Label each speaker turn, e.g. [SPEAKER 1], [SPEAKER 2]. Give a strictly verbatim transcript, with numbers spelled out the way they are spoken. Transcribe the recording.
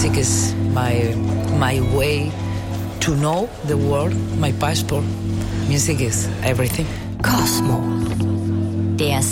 [SPEAKER 1] music is my my way to know the world, my passport. Music is everything.
[SPEAKER 2] Cosmo. Der